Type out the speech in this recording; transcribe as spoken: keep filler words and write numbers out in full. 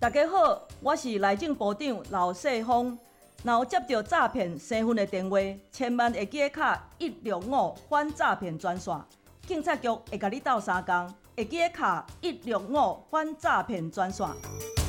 大家好，我是内政部长刘世峰。若有接到诈骗身份的电话，千万会记得卡一六五反诈骗专线，警察局会甲你斗相共，会记得卡一六五反诈骗专线。